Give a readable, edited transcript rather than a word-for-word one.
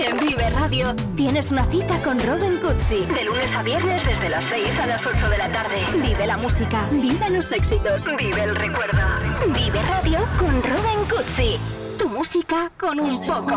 En Vive Radio tienes una cita con Robin Cutsi. De lunes a viernes desde las 6 a las 8 de la tarde. Vive la música, vive los éxitos, vive el recuerdo. Vive Radio con Robin Cutsi. Tu música con un poco